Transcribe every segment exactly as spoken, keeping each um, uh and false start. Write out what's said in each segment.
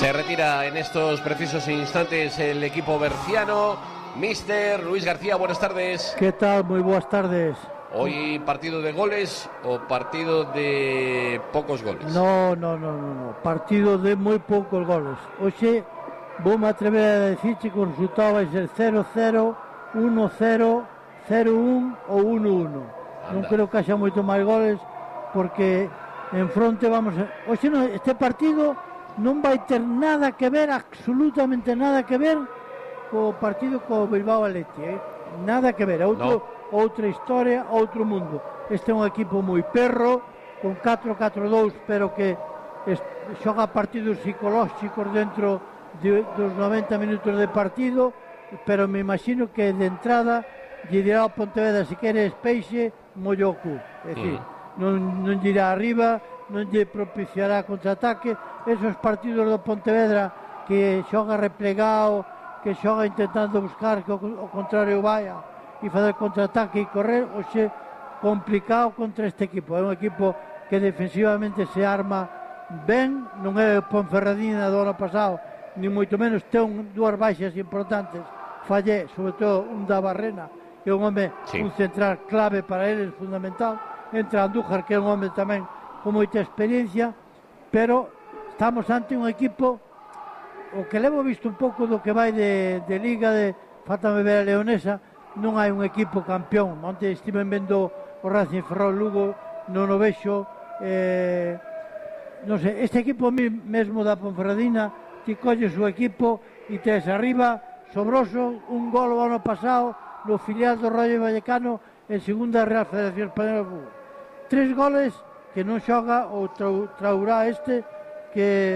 Se retira en estos precisos instantes el equipo berciano. Mister Luis García, buenas tardes. ¿Qué tal? Muy buenas tardes. ¿Hoy partido de goles o partido de pocos goles? No, no, no, no, no. Partido de muy pocos goles. Hoxe vou me atrever a decir que o resultado vai ser cero cero, uno cero, cero uno ou uno uno. Non creo que haxa moito máis goles porque en fronte vamos a... Hoxe no, este partido non vai ter nada que ver, absolutamente nada que ver co partido co Bilbao Athletic, eh? Nada que ver, outro, no. outra historia, outro mundo. Este é un equipo moi perro, con catro catro dous, pero que es, xoga partidos psicolóxicos dentro de, dos noventa minutos de partido, pero me imagino que de entrada lle dirá ao Pontevedra se queres peixe, mollo o cu. É dicir, mm. non, non lle irá arriba, non lle propiciará contraataque. Esos partidos do Pontevedra que xoga replegado, que xoga intentando buscar que o, o contrario vaya e fazer contraataque e correr, oxe, complicado contra este equipo. É un equipo que defensivamente se arma ben, non é o Ponferradina do ano pasado, ni moito menos, ten dúas baixas importantes, Fallé, sobre todo un da Barrena, que é un home, sí. un central clave para eles, fundamental. Entra Andújar, que é un home tamén con moita experiencia, pero estamos ante un equipo o que levo visto un pouco do que vai de, de Liga, de faltame ver a Leonesa, non hai un equipo campeón. Onte estiven vendo o Racing Ferrol Lugo, non o vexo, eh, non sei, este equipo mesmo da Ponferradina, ti colles o equipo e tes arriba Sobroso, un gol o ano pasado no filial do Rayo Vallecano en segunda Real Federación Española de Fútbol. Tres goles que non xoga o Traurá este, que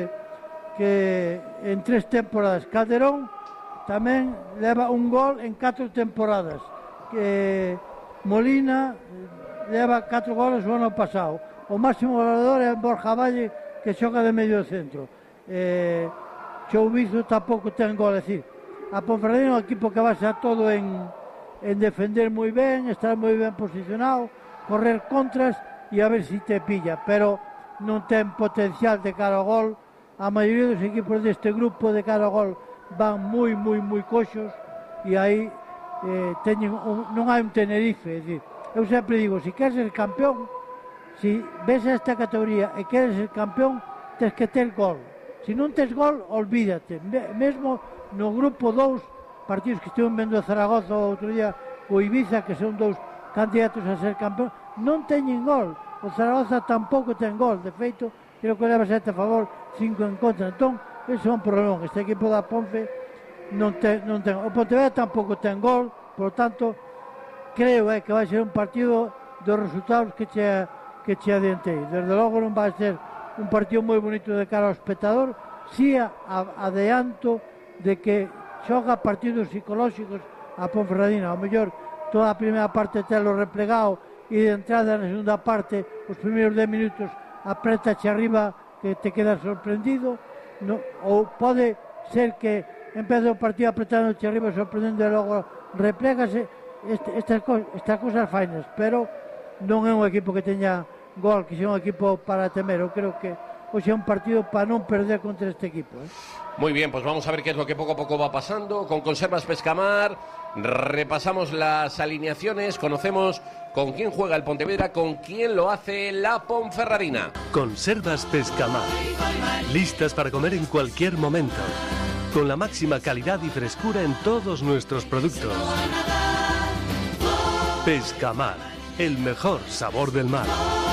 que en tres temporadas. Calderón tamén leva un gol en catro temporadas, que Molina leva catro goles o ano pasado. O máximo goleador é Borja Valle, que xoga de medio centro. eh, Choubizo tampouco ten gol. É dicir, a Ponferradina é un equipo que basa todo en, en defender moi ben, estar moi ben posicionado, correr contras e a ver se si te pilla, pero non ten potencial de cara ao gol. A maioría dos equipos deste grupo de cara ao gol van moi, moi, moi coxos, e aí eh, teñen un, non hai un Tenerife. É dicir, eu sempre digo, se queres ser campeón, se ves esta categoría e queres ser campeón, tens que ter gol. Se non tes gol, olvídate. Mesmo no grupo dous, partidos que estiven vendo a Zaragoza outro día, o Ibiza, que son dous candidatos a ser campeón, non teñen gol. O Zaragoza tampouco ten gol, de feito, creo que leva sete a favor, cinco en contra. Entón, ese é un problema. Este equipo da Ponfe non ten, non ten. O Pontevedra tampouco ten gol, por tanto, creo eh, que vai ser un partido dos resultados que che, que che adiantei. Desde logo non vai ser un partido moi bonito de cara ao espectador, si a, a, adianto de que xoga partidos psicolóxicos a Ponferradina. Ao mellor toda a primeira parte telo replegado e de entrada na segunda parte, os primeiros dez minutos aprettache arriba, que te quedas sorprendido, no, ou pode ser que empece o partido apretándoche arriba sorprendendo e logo replégase. Este, estas, estas cosas fainas, pero non é un equipo que teña gol, que sea un equipo para temer. Eu creo que hoxe é un partido para non perder contra este equipo, ¿eh? Muy bien, pues vamos a ver qué es lo que poco a poco va pasando con Conservas Pescamar. Repasamos las alineaciones, conocemos con quién juega el Pontevedra, con quién lo hace la Ponferradina. Conservas Pescamar, listas para comer en cualquier momento, con la máxima calidad y frescura en todos nuestros productos. Pescamar, el mejor sabor del mar.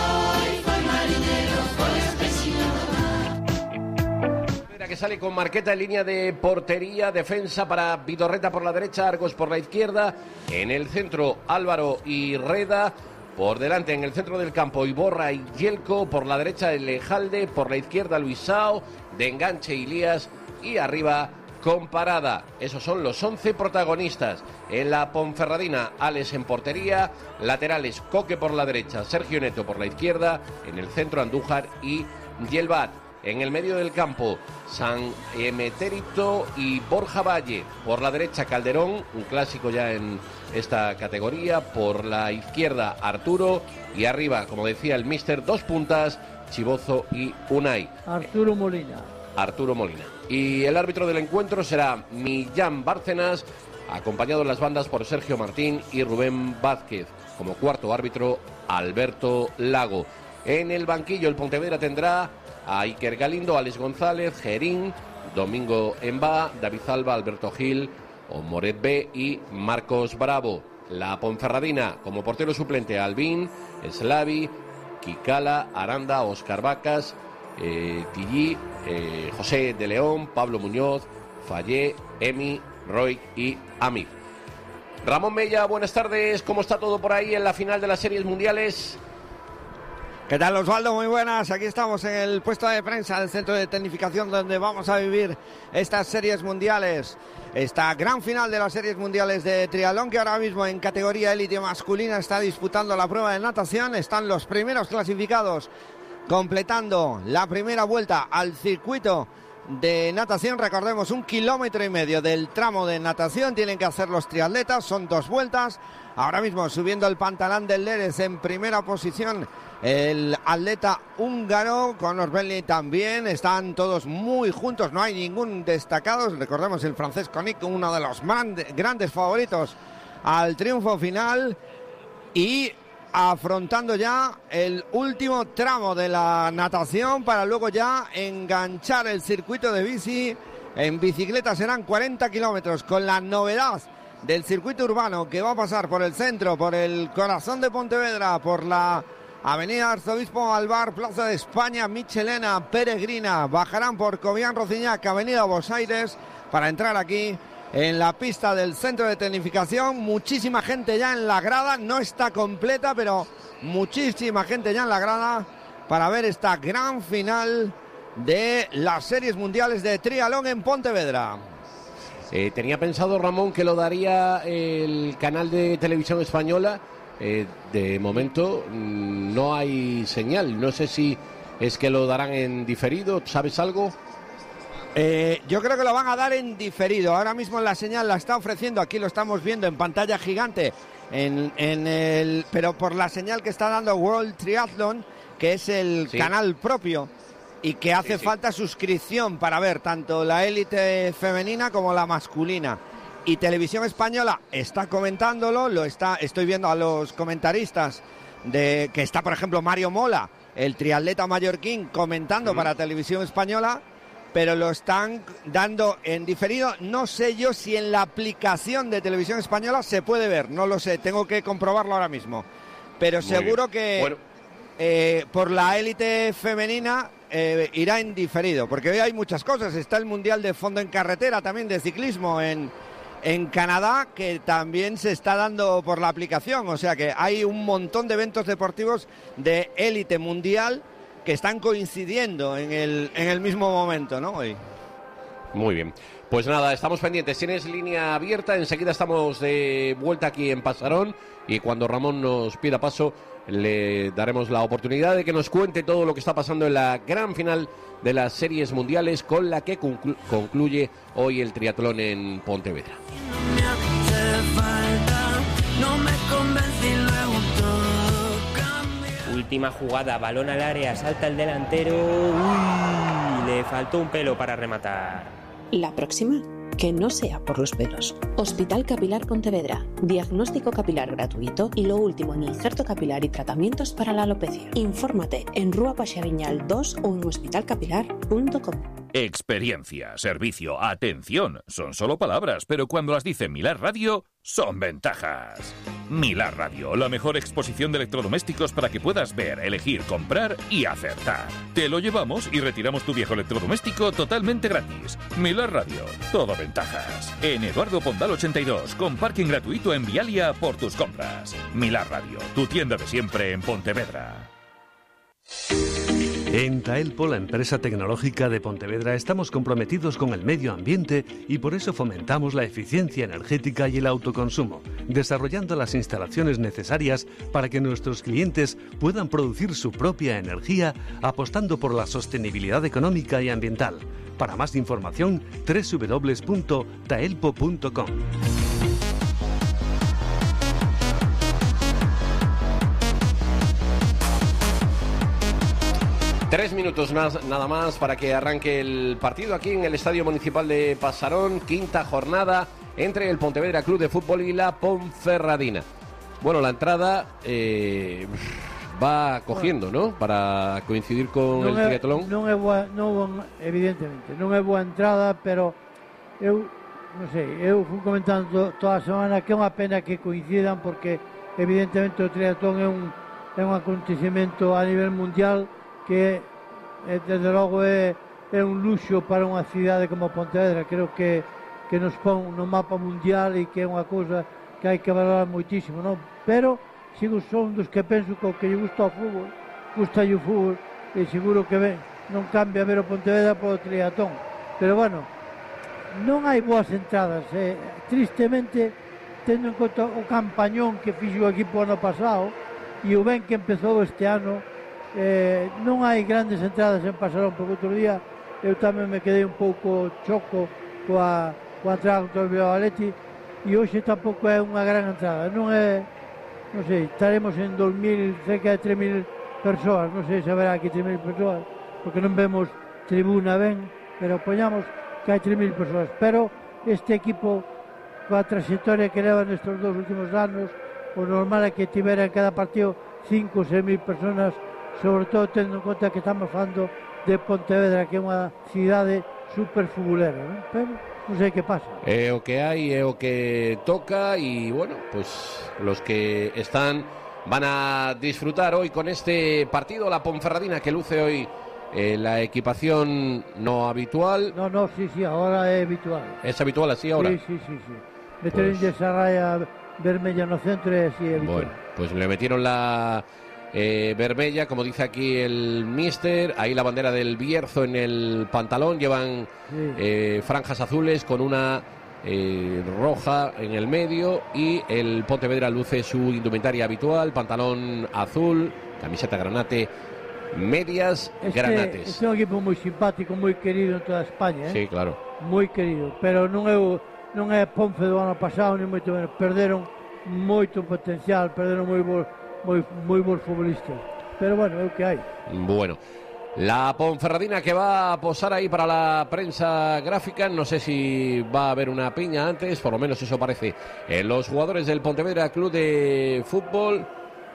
Que sale con Marqueta en línea de portería, defensa para Vidorreta por la derecha, Argos por la izquierda, en el centro Álvaro y Reda, por delante en el centro del campo Iborra y Yelko, por la derecha Lejalde, por la izquierda Luisao, de enganche Ilías y arriba con Parada. Esos son los once protagonistas. En la Ponferradina, Alex en portería, laterales Coque por la derecha, Sergio Neto por la izquierda, en el centro Andújar y Yelbat. En el medio del campo, San Emetérito y Borja Valle. Por la derecha, Calderón, un clásico ya en esta categoría. Por la izquierda, Arturo. Y arriba, como decía el míster, dos puntas, Chibozo y Unai. Arturo Molina. Arturo Molina. Y el árbitro del encuentro será Millán Bárcenas, acompañado en las bandas por Sergio Martín y Rubén Vázquez. Como cuarto árbitro, Alberto Lago. En el banquillo el Pontevedra tendrá a Iker Galindo, Alex González, Gerín, Domingo Embá, David Alba, Alberto Gil, Moret B y Marcos Bravo. La Ponferradina como portero suplente, Albín, Slavi, Kikala, Aranda, Óscar Vacas, eh, Tillí, eh, José de León, Pablo Muñoz, Fallé, Emi, Roy y Amir. Ramón Mella, buenas tardes. ¿Cómo está todo por ahí en la final de las series mundiales? ¿Qué tal, Osvaldo? Muy buenas. Aquí estamos en el puesto de prensa del Centro de Tecnificación, donde vamos a vivir estas series mundiales. Esta gran final de las series mundiales de triatlón, que ahora mismo en categoría élite masculina está disputando la prueba de natación. Están los primeros clasificados completando la primera vuelta al circuito de natación. Recordemos, un kilómetro y medio del tramo de natación tienen que hacer los triatletas, son dos vueltas. Ahora mismo subiendo el pantalón del Lérez en primera posición el atleta húngaro, Conor Bentley también. Están todos muy juntos, no hay ningún destacado. Recordemos, el francés Koenig, uno de los grandes favoritos al triunfo final, y afrontando ya el último tramo de la natación para luego ya enganchar el circuito de bici. En bicicleta serán cuarenta kilómetros, con la novedad del circuito urbano que va a pasar por el centro, por el corazón de Pontevedra, por la Avenida Arzobispo Alvar, Plaza de España, Michelena, Peregrina. Bajarán por Cobián Rociñac, Avenida Buenos Aires, para entrar aquí en la pista del Centro de Tecnificación. Muchísima gente ya en la grada, no está completa, pero muchísima gente ya en la grada para ver esta gran final de las series mundiales de triatlón en Pontevedra. Eh, tenía pensado, Ramón, que lo daría el canal de televisión española. Eh, de momento mmm, no hay señal. No sé si es que lo darán en diferido. ¿Sabes algo? Eh, yo creo que lo van a dar en diferido. Ahora mismo la señal la está ofreciendo, aquí lo estamos viendo en pantalla gigante, en, en el, pero por la señal que está dando World Triathlon, que es el sí. canal propio, y que hace sí, sí. falta suscripción para ver tanto la élite femenina como la masculina. Y Televisión Española está comentándolo, lo está, estoy viendo a los comentaristas de que está, por ejemplo, Mario Mola, el triatleta mallorquín, comentando uh-huh. para Televisión Española, pero lo están dando en diferido. No sé yo si en la aplicación de Televisión Española se puede ver, no lo sé, tengo que comprobarlo ahora mismo. Pero Muy seguro bien. que bueno. eh, por la élite femenina eh, irá en diferido, porque hoy hay muchas cosas. Está el Mundial de Fondo en Carretera, también de ciclismo en, en Canadá, que también se está dando por la aplicación. O sea que hay un montón de eventos deportivos de élite mundial que están coincidiendo en el, en el mismo momento, ¿no? Hoy. Muy bien. Pues nada, estamos pendientes. Tienes línea abierta. Enseguida estamos de vuelta aquí en Pasarón. Y cuando Ramón nos pida paso, le daremos la oportunidad de que nos cuente todo lo que está pasando en la gran final de las series mundiales, con la que conclu- concluye hoy el triatlón en Pontevedra. No me hace falta, no me convencí, luego todo cambia. Última jugada, balón al área, salta el delantero. Uy, le faltó un pelo para rematar. La próxima, que no sea por los pelos. Hospital Capilar Pontevedra. Diagnóstico capilar gratuito y lo último en injerto capilar y tratamientos para la alopecia. Infórmate en Rúa Paxariñal dos o en hospital capilar punto com. Experiencia, servicio, atención, son solo palabras, pero cuando las dice Milar Radio, son ventajas. Milar Radio, la mejor exposición de electrodomésticos para que puedas ver, elegir, comprar y acertar. Te lo llevamos y retiramos tu viejo electrodoméstico totalmente gratis. Milar Radio, todo ventajas. En Eduardo Pondal ochenta y dos, con parking gratuito en Vialia por tus compras. Milar Radio, tu tienda de siempre en Pontevedra. En Taelpo, la empresa tecnológica de Pontevedra, estamos comprometidos con el medio ambiente y por eso fomentamos la eficiencia energética y el autoconsumo, desarrollando las instalaciones necesarias para que nuestros clientes puedan producir su propia energía, apostando por la sostenibilidad económica y ambiental. Para más información, doble u doble u doble u punto taelpo punto com. Tres minutos más, nada más para que arranque el partido aquí en el Estadio Municipal de Pasarón, quinta jornada entre el Pontevedra Club de Fútbol y la Ponferradina. Bueno, la entrada eh, va cogiendo, ¿no? Para coincidir con non el é, triatlón. Non é boa, non, evidentemente, non é boa entrada, pero eu, non sei, eu fui comentando toda a semana que é unha pena que coincidan, porque evidentemente o triatlón é un, é un acontecemento a nivel mundial que eh, desde logo é, é un luxo para unha cidade como Pontevedra. Creo que, que nos pon no mapa mundial e que é unha cousa que hai que valorar moitísimo, non? Pero sigo son dos que penso que o que lle gusta o fútbol, gusta o fútbol, e seguro que ben, non cambia ver o Pontevedra polo triatlón. Pero bueno, non hai boas entradas, eh. Tristemente, tendo en conta o campañón que fixo o equipo ano pasado e o ben que empezou este ano, Eh, non hai grandes entradas en Pasarón, porque outro día eu tamén me quedei un pouco choco coa, coa entrada contra o Bilbao Athletic, e hoxe tampouco é unha gran entrada, non é, non sei, estaremos en dos mil, cerca de tres mil persoas, non sei se haberá aquí tres mil persoas, porque non vemos tribuna ben, pero poñamos que hai tres mil persoas, pero este equipo coa trayectoria que leva nestes dos últimos anos, o normal é que tivera en cada partido cinco ou seis mil personas, sobre todo tendo en conta que estamos falando de Pontevedra, que é unha cidade super futbolera, non? Pero non sei que pasa. É o que hai, é o que toca, y bueno, pues los que están van a disfrutar hoy con este partido. La Ponferradina, que luce hoy eh, la equipación no habitual. No, no, sí, sí, ahora é habitual. ¿Es habitual así ahora? Sí, sí, sí, sí. Meter pues... esa raya vermella no centro é así habitual. Bueno, pues le metieron la... Eh, vermella, como dice aquí el míster, ahí la bandera del Bierzo en el pantalón, llevan sí. eh, franjas azules con una eh, roja en el medio, y el Pontevedra luce su indumentaria habitual, pantalón azul, camiseta granate, medias este, granates. Este é un equipo moi simpático, moi querido en toda España, eh? Sí, claro. Moi querido, pero non é, o, non é Ponfe do ano pasado, ni moito menos. Perderon moito potencial, perderon moi bo Muy, muy bons futbolistas, pero bueno, é o que hai. Bueno, la Ponferradina que va a posar ahí para la prensa gráfica. No sé si va a haber una piña antes, por lo menos eso parece. Eh, los jugadores del Pontevedra Club de Fútbol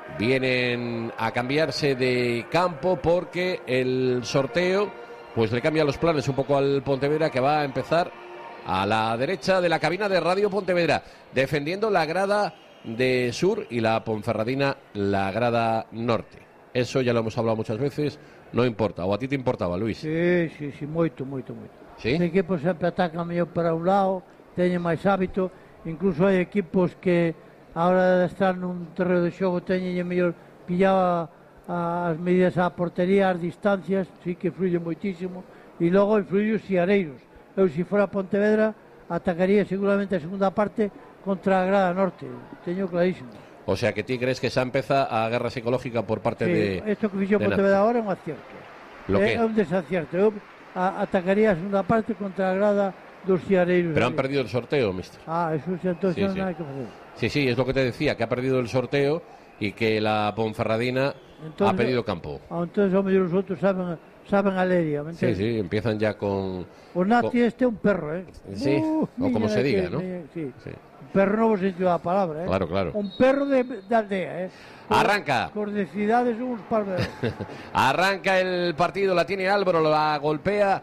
vienen a cambiarse de campo, porque el sorteo pues le cambia los planes un poco al Pontevedra, que va a empezar a la derecha de la cabina de Radio Pontevedra, defendiendo la grada de sur, y la Ponferradina la grada norte. Eso ya lo hemos hablado muchas veces, no importa. ¿O a ti te importaba, Luis? Sí, sí, sí, moito, moito, moito. ¿Sí? Os equipos sempre atacan mellor para un lado, teñen máis hábito, incluso hai equipos que a hora de estar nun terreo de xogo teñen mellor pillado as medidas á portería, as distancias, sí que influye moitísimo, e logo influye os siareiros. Eu, se fora Pontevedra, atacaría seguramente a segunda parte contra a grada norte, teño clarísimo. O sea, que ti crees que xa empeza a guerra psicológica por parte sí, de... Isto que fixo Pontevedra agora é un acierto. Lo é que? un desacierto. Eu a, atacaría a segunda parte contra a grada dos siareiros. Pero han perdido el sorteo, mister. Ah, eso xa entón sí, xa sí. non hai que facer. Sí, sí, es lo que te decía, que ha perdido el sorteo y que la Ponferradina entonces, ha pedido campo. Ah, entonces, ao mellor os outros saben, saben a leria, ¿me Sí, sí, empiezan ya con... O Nati con... este é un perro, ¿eh? Sí, uh, o como se diga, que, ¿no? Niña, sí. sí. Perro no vos sentido da palabra, eh? Claro, claro. Un perro de, de aldea, eh? Por, Arranca. Por de cidades uns parveros. Arranca el partido, la tiene Álvaro, la golpea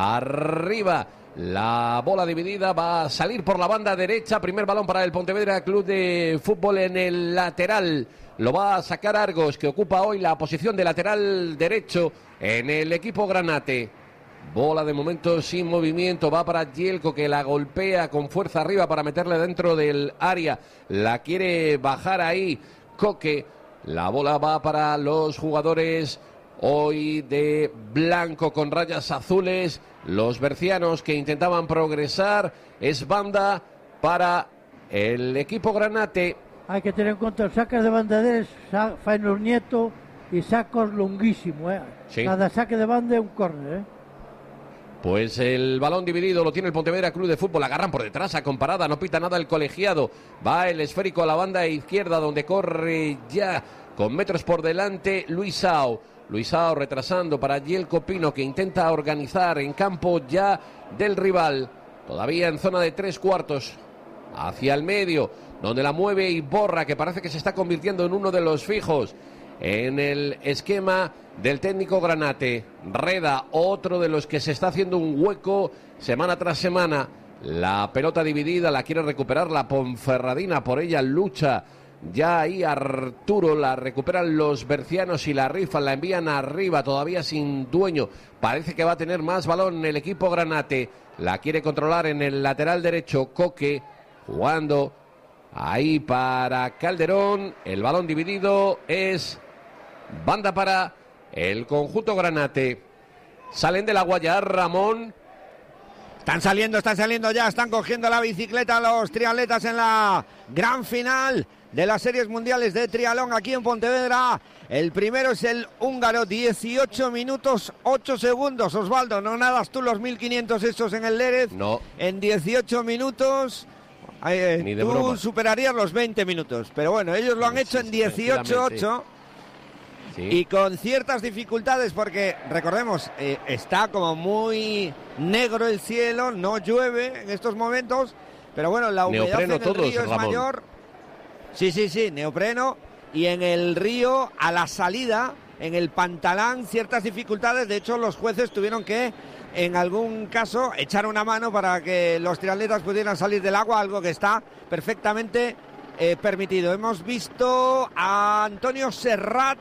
arriba. La bola dividida va a salir por la banda derecha. Primer balón para el Pontevedra Club de Fútbol en el lateral. Lo va a sacar Argos, que ocupa hoy la posición de lateral derecho en el equipo granate. Bola de momento sin movimiento, va para Gielko, que la golpea con fuerza arriba para meterle dentro del área. La quiere bajar ahí Coque. La bola va para los jugadores hoy de blanco con rayas azules, los bercianos, que intentaban progresar. Es banda para el equipo granate. Hai que tener en conta, os sacas de banda deles faen os Nieto e sacos longuísimo, eh? Sí. Cada saque de banda é un córner, eh? Pues el balón dividido lo tiene el Pontevedra Club de Fútbol. Agarran por detrás a comparada, no pita nada el colegiado. Va el esférico a la banda izquierda, donde corre ya con metros por delante Luis Sao. Luisao retrasando para Yelko Pino, que intenta organizar en campo ya del rival. Todavía en zona de tres cuartos. Hacia el medio, donde la mueve Iborra, que parece que se está convirtiendo en uno de los fijos en el esquema del técnico Granate. Reda, otro de los que se está haciendo un hueco semana tras semana. La pelota dividida, la quiere recuperar la Ponferradina, por ella lucha ya ahí Arturo, la recuperan los bercianos y la rifan, la envían arriba, todavía sin dueño. Parece que va a tener más balón el equipo Granate. La quiere controlar en el lateral derecho Coque, jugando ahí para Calderón. El balón dividido es banda para el conjunto Granate. Salen de la guaya Ramón. Están saliendo, están saliendo ya, están cogiendo la bicicleta los triatletas en la gran final de las series mundiales de triatlón aquí en Pontevedra. El primero es el húngaro, dieciocho minutos ocho segundos. Osvaldo, no nadas tú los mil quinientos esos en el Lérez. No. En dieciocho minutos eh, Ni de tú broma. superarías los veinte minutos. Pero bueno, ellos lo han Sí, hecho en sí, dieciocho ocho. Sí. Y con ciertas dificultades porque, recordemos, eh, está como muy negro el cielo, no llueve en estos momentos, pero bueno, la humedad Neopreno en el todos, río es Ramón. mayor. Sí, sí, sí, neopreno. Y en el río, a la salida, en el Pantalán, ciertas dificultades. De hecho, los jueces tuvieron que, en algún caso, echar una mano para que los triatletas pudieran salir del agua, algo que está perfectamente eh, permitido. Hemos visto a Antonio Serrat,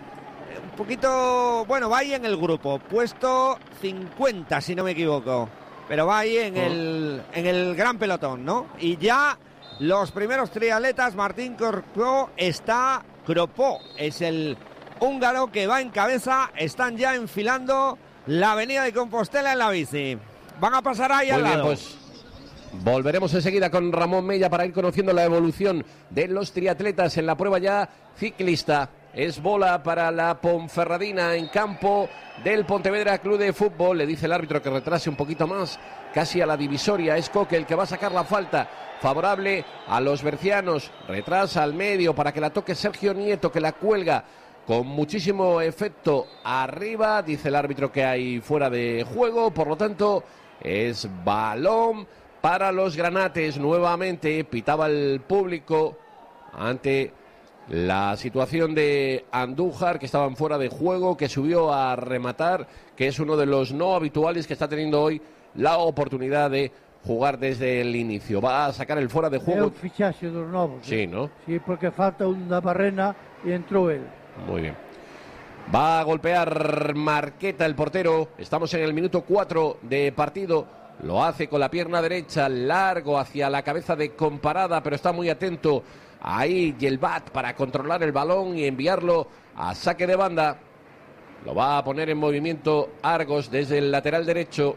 un poquito, bueno, va ahí en el grupo, puesto cincuenta, si no me equivoco, pero va ahí en, oh. el, en el gran pelotón, ¿no? Y ya los primeros triatletas, Martín Corpó está, Cropó es el húngaro que va en cabeza, están ya enfilando la avenida de Compostela en la bici. Van a pasar ahí Muy al bien, lado. Pues volveremos enseguida con Ramón Mella para ir conociendo la evolución de los triatletas en la prueba ya ciclista. Es bola para la Ponferradina en campo del Pontevedra Club de Fútbol. Le dice el árbitro que retrase un poquito más, casi a la divisoria. Es Coque el que va a sacar la falta favorable a los bercianos. Retrasa al medio para que la toque Sergio Nieto, que la cuelga con muchísimo efecto arriba. Dice el árbitro que hay fuera de juego. Por lo tanto, es balón para los granates. Nuevamente pitaba el público ante la situación de Andújar, que estaban fuera de juego, que subió a rematar, que es uno de los no habituales que está teniendo hoy la oportunidad de jugar desde el inicio. Va a sacar el fuera de É juego. o fichaxe dos novos. Sí, eh? ¿no? Sí, porque falta un da Barrena y entró él. Muy bien. Va a golpear Marqueta, el portero. Estamos en el minuto cuatro de partido. Lo hace con la pierna derecha, largo hacia la cabeza de Comparada, pero está muy atento ahí Yelbat para controlar el balón y enviarlo a saque de banda. Lo va a poner en movimiento Argos desde el lateral derecho.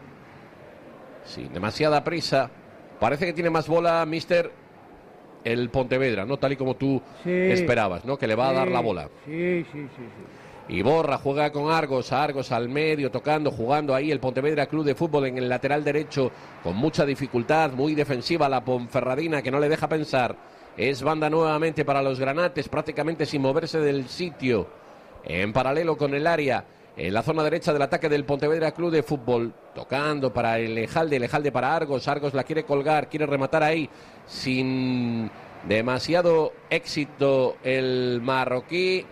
Sin demasiada prisa. Parece que tiene más bola, mister, el Pontevedra, ¿no? Tal y como tú Sí. esperabas, ¿no? Que le va Sí, a dar la bola. Sí, sí, sí, sí. Iborra juega con Argos, Argos al medio, tocando, jugando ahí el Pontevedra Club de Fútbol en el lateral derecho, con mucha dificultad, muy defensiva la Ponferradina, que no le deja pensar. Es banda nuevamente para los granates, prácticamente sin moverse del sitio, en paralelo con el área, en la zona derecha del ataque del Pontevedra Club de Fútbol, tocando para el Ejalde, el Ejalde para Argos, Argos la quiere colgar, quiere rematar ahí, sin demasiado éxito el marroquí.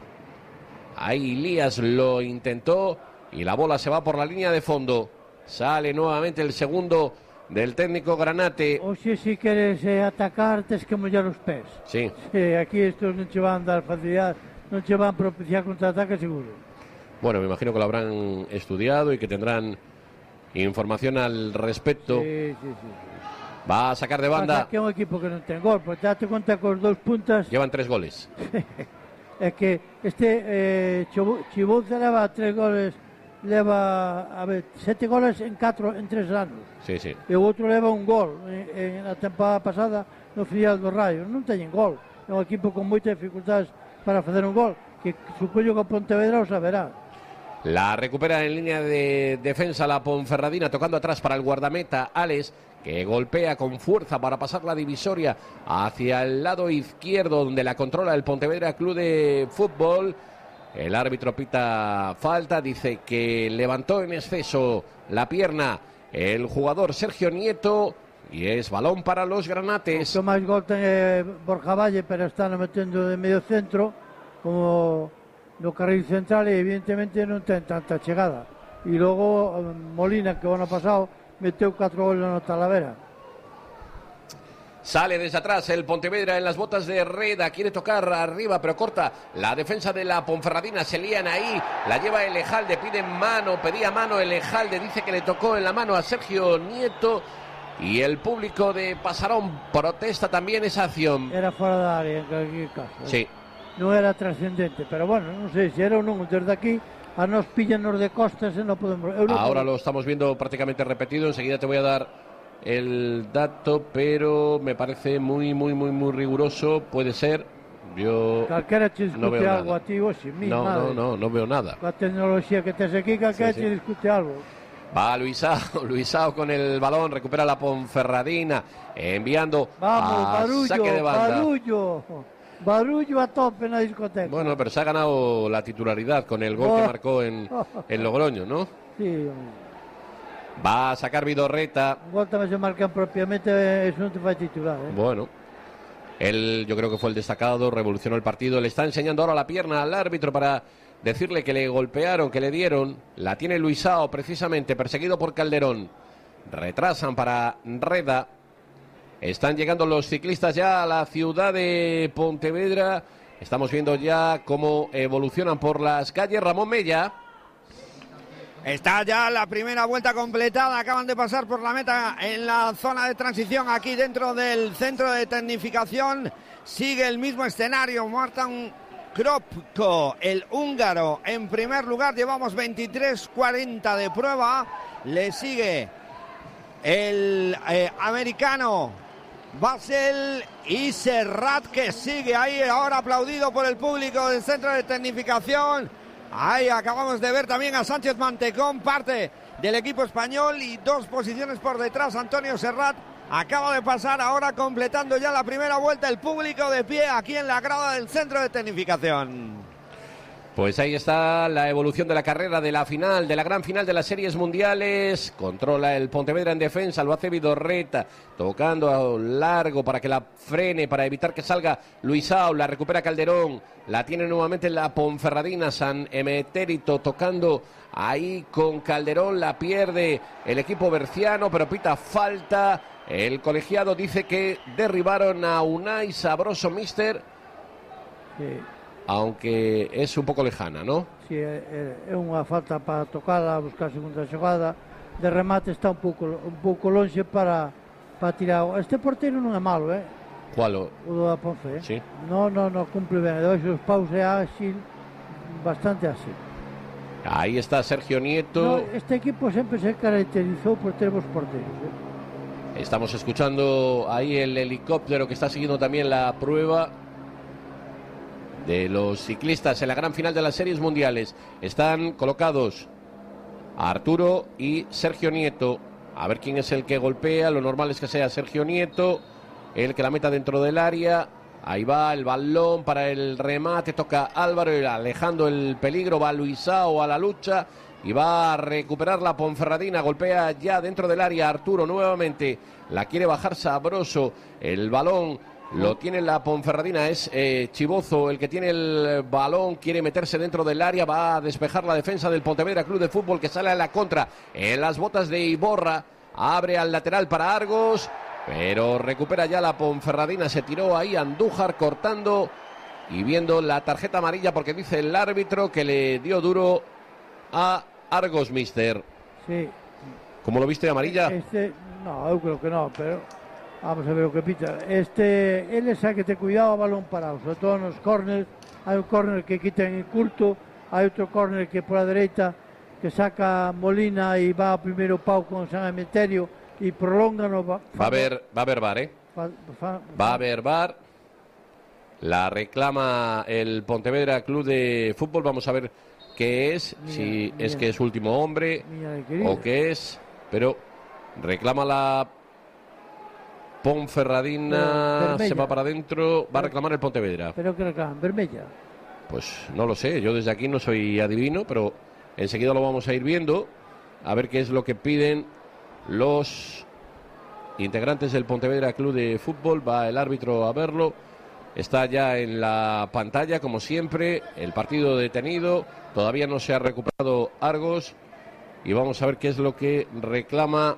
Ahí Ilías lo intentó y la bola se va por la línea de fondo. Sale nuevamente el segundo del técnico Granate. Oxe, si queres eh, atacar, tes que mollar os pés. Sí. Sí, aquí estos non che van dar facilidad, non che van propiciar contraataque seguro. Bueno, me imagino que lo habrán estudiado y que tendrán información al respecto. Sí, sí, sí. Va a sacar de banda. Pasa que é un equipo que non ten gol, porque date conta que os dous puntas Llevan tres goles. é que este eh, Chibouza leva tres goles, leva, a ver, sete goles en catro, en tres anos. Sí, sí. E o outro leva un gol en, en a temporada pasada no filial do Raio. Non teñen gol. É un equipo con moitas dificultades para facer un gol, que supoño que o Pontevedra o saberá. La recupera en línea de defensa la Ponferradina, tocando atrás para el guardameta Alex, que golpea con fuerza para pasar la divisoria hacia el lado izquierdo, donde la controla el Pontevedra Club de Fútbol. El árbitro pita falta, dice que levantó en exceso la pierna el jugador Sergio Nieto y es balón para los granates. O máis gol ten eh, Borja Valle, pero está metendo de medio centro como no carril central e evidentemente non ten tanta chegada. E logo Molina, que o ano pasado meteu catro goles no Talavera. Sale desde atrás el Pontevedra en las botas de Reda, quiere tocar arriba pero corta la defensa de la Ponferradina, se lían ahí, la lleva el Ejalde, pide mano, pedía mano el Ejalde, dice que le tocó en la mano a Sergio Nieto y el público de Pasarón protesta también esa acción. Era fuera de área en cualquier caso. Sí. Non era trascendente, pero bueno, non sei se era ou non, desde aquí a nos pillanos de costas e non podemos... Eu non Ahora podemos. lo estamos viendo prácticamente repetido, enseguida te voy a dar el dato, pero me parece muy, muy, muy, muy riguroso. Puede ser. Yo Calquera che discute no veo algo nada. a ti, oxe, mi No, madre. no, no, no veo nada. Coa tecnoloxía que tes aquí, calquera Sí, sí. che discute algo. Va Luisao, Luisao con el balón, recupera la Ponferradina, enviando Vamos, a barullo, saque de banda. barullo. Barullo a tope na discoteca. Bueno, pero se ha ganado la titularidad con el gol Oh. que marcó en, en Logroño, ¿no? Sí, hombre. Va a sacar Vidorreta. Un gol tamén se marcan propiamente, eso non te fai titular, eh? Bueno, él yo creo que fue el destacado, revolucionó el partido. Le está enseñando ahora la pierna al árbitro para decirle que le golpearon, que le dieron. La tiene Luisao precisamente, perseguido por Calderón. Retrasan para Reda. Están llegando los ciclistas ya a la ciudad de Pontevedra. Estamos viendo ya cómo evolucionan por las calles. Ramón Mella. Está ya la primera vuelta completada, acaban de pasar por la meta en la zona de transición aquí dentro del centro de tecnificación. Sigue el mismo escenario, Martin Kropko, el húngaro en primer lugar, llevamos veintitrés cuarenta de prueba, le sigue el eh, americano Basel y Serrat, que sigue ahí ahora aplaudido por el público del centro de tecnificación. Ahí acabamos de ver también a Sánchez Mantecón, parte del equipo español, y dos posiciones por detrás Antonio Serrat. Acaba de pasar ahora completando ya la primera vuelta el público de pie aquí en la grada del centro de tecnificación. Pues ahí está la evolución de la carrera, de la final, de la gran final de las series mundiales. Controla el Pontevedra en defensa, lo hace Vidorreta, tocando a largo para que la frene, para evitar que salga Luisao, la recupera Calderón, la tiene nuevamente la Ponferradina, San Emetérito tocando ahí con Calderón, la pierde el equipo berciano, pero pita falta. El colegiado dice que derribaron a Unai Sabroso, mister. Sí. Aunque es un pouco lejana, ¿no? Si sí, é, é unha falta para tocala, buscar a segunda xogada, de remate está un pouco un pouco lonxe para para tirar. Este porteiro non é malo, eh? Cual? O do Ponce, eh? Sí. No, no, no cumple ben, debaixo os paus é áxil, bastante áxil. Aí está Sergio Nieto. No, este equipo sempre se caracterizou por ter bons porteiros, eh? Estamos escuchando ahí el helicóptero que está siguiendo también la prueba de los ciclistas en la gran final de las series mundiales. Están colocados Arturo y Sergio Nieto. A ver quién es el que golpea. Lo normal es que sea Sergio Nieto, el que la meta dentro del área. Ahí va el balón para el remate. Toca Álvaro, alejando el peligro. Va Luisao a la lucha y va a recuperar la Ponferradina. Golpea ya dentro del área Arturo nuevamente. La quiere bajar Sabroso. El balón lo tiene la Ponferradina, es eh, Chibozo el que tiene el balón, quiere meterse dentro del área, va a despejar la defensa del Pontevedra Club de Fútbol, que sale a la contra en las botas de Iborra, abre al lateral para Argos, pero recupera ya la Ponferradina, se tiró ahí Andújar cortando y viendo la tarjeta amarilla porque dice el árbitro que le dio duro a Argos, mister. Sí. ¿Cómo lo viste, amarilla? Este, no, eu creo que no, pero vamos a ver o que pita. Este, eles hai que ter cuidado ao balón parado, sobre todo nos córners. Hai un córner que quitan en curto, hai outro córner que por a dereita que saca Molina e va ao primeiro pau con San Emeterio e prolonga no va, va a haber va a haber VAR, eh. Fa, fa, va a haber VAR. La reclama el Pontevedra Club de Fútbol. Vamos a ver qué es, mira, si mira, es que es último hombre o qué es, pero reclama la Ponferradina, se va para adentro, va a reclamar el Pontevedra. Pero que reclaman, vermella. Pues no lo sé, yo desde aquí no soy adivino, pero enseguida lo vamos a ir viendo, a ver qué es lo que piden los integrantes del Pontevedra Club de Fútbol. Va el árbitro a verlo, está ya en la pantalla como siempre, el partido detenido, todavía no se ha recuperado Argos y vamos a ver qué es lo que reclama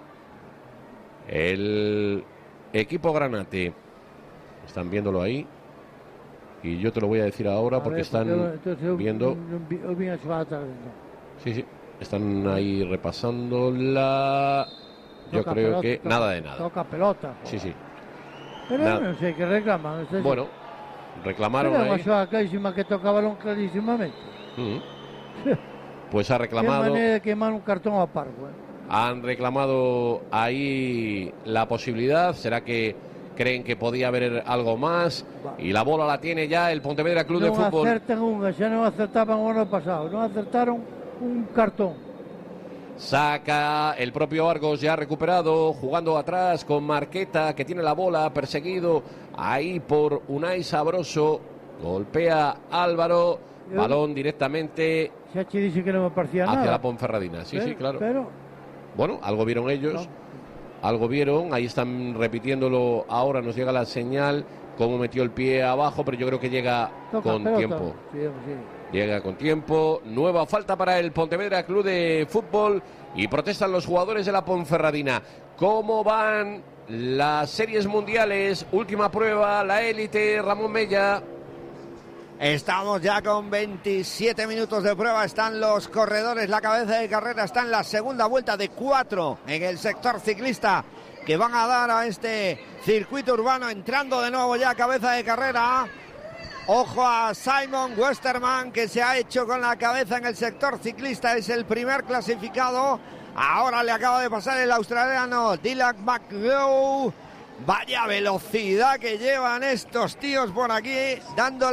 el equipo granate. Están viéndolo ahí y yo te lo voy a decir ahora a porque ver, están entonces, viendo. Sí, sí, están ahí repasando la. Yo Toca creo pelota, que toca, nada de nada. Toca pelota. Sí, sí. Pero nada. No sé qué reclaman. No sé bueno, si... reclamaron Pero ahí. Pero clarísima que toca balón clarísimamente. Mm. Pues ha reclamado. Qué manera de quemar un cartón a Pargo. ¿eh? Han reclamado ahí la posibilidad. ¿Será que creen que podía haber algo más? Va. Y la bola la tiene ya el Pontevedra Club no de Fútbol. No acertan una, ya no acertaban el año pasado. No acertaron un cartón. Saca el propio Argos ya recuperado, jugando atrás con Marqueta, que tiene la bola, perseguido ahí por Unai Sabroso. Golpea Álvaro, Yo, balón directamente Chachi dice que no me parecía hacia nada. la Ponferradina. Sí, pero, sí, claro. Pero... Bueno, algo vieron ellos, no. algo vieron, ahí están repitiéndolo ahora, nos llega la señal, cómo metió el pie abajo, pero yo creo que llega Toca con pelota. tiempo. Sí, sí. Llega con tiempo, nueva falta para el Pontevedra Club de Fútbol y protestan los jugadores de la Ponferradina. ¿Cómo van las series mundiales? Última prueba, la élite, Ramón Mella. Estamos ya con veintisiete minutos de prueba, están los corredores, la cabeza de carrera está en la segunda vuelta de cuatro en el sector ciclista que van a dar a este circuito urbano, entrando de nuevo ya cabeza de carrera. Ojo a Simon Westerman, que se ha hecho con la cabeza en el sector ciclista, es el primer clasificado. Ahora le acaba de pasar el australiano Dylan McGraw. Vaya velocidad que llevan estos tíos por aquí, dando